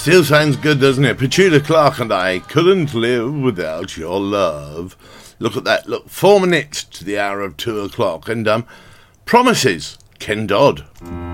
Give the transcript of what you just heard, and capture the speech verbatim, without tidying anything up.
Still sounds good, doesn't it? Petula Clark and I couldn't live without your love. Look at that. Look, four minutes to the hour of two o'clock. And um, Promises, Ken Dodd.